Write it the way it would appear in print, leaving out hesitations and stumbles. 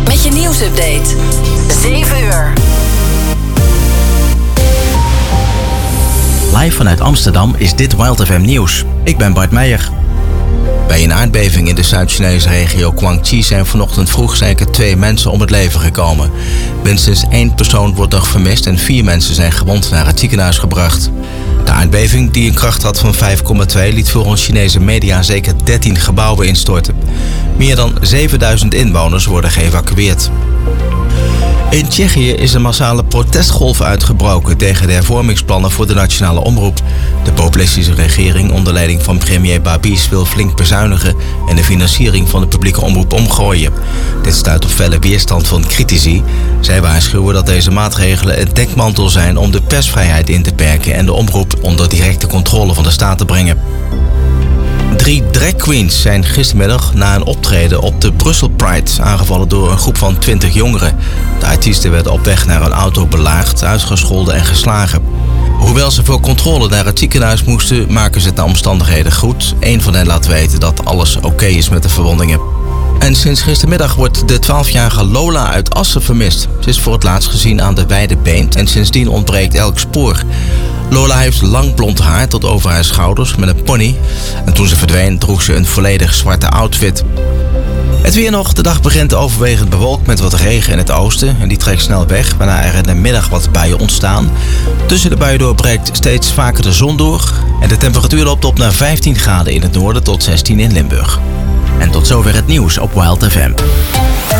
met je nieuwsupdate. 7 uur. Live vanuit Amsterdam is dit Wild FM Nieuws. Ik ben Bart Meijer. Bij een aardbeving in de Zuid-Chinese regio Guangxi zijn vanochtend vroeg zeker 2 mensen om het leven gekomen. Minstens 1 persoon wordt nog vermist en 4 mensen zijn gewond naar het ziekenhuis gebracht. De aardbeving, die een kracht had van 5,2, liet volgens Chinese media zeker 13 gebouwen instorten. Meer dan 7000 inwoners worden geëvacueerd. In Tsjechië is een massale protestgolf uitgebroken tegen de hervormingsplannen voor de nationale omroep. De populistische regering onder leiding van premier Babiš wil flink bezuinigen en de financiering van de publieke omroep omgooien. Dit stuit op felle weerstand van critici. Zij waarschuwen dat deze maatregelen een dekmantel zijn om de persvrijheid in te perken en de omroep onder directe controle van de staat te brengen. 3 drag queens zijn gistermiddag na een optreden op de Brussel Pride aangevallen door een groep van 20 jongeren. De artiesten werden op weg naar een auto belaagd, uitgescholden en geslagen. Hoewel ze voor controle naar het ziekenhuis moesten, maken ze het naar omstandigheden goed. Eén van hen laat weten dat alles oké is met de verwondingen. En sinds gistermiddag wordt de 12-jarige Lola uit Assen vermist. Ze is voor het laatst gezien aan de Wijde Beent en sindsdien ontbreekt elk spoor. Lola heeft lang blond haar tot over haar schouders met een pony. En toen ze verdween droeg ze een volledig zwarte outfit. Het weer nog. De dag begint overwegend bewolkt met wat regen in het oosten. En die trekt snel weg, waarna er in de middag wat buien ontstaan. Tussen de buien door breekt steeds vaker de zon door. En de temperatuur loopt op naar 15 graden in het noorden tot 16 in Limburg. En tot zover het nieuws op Wild FM.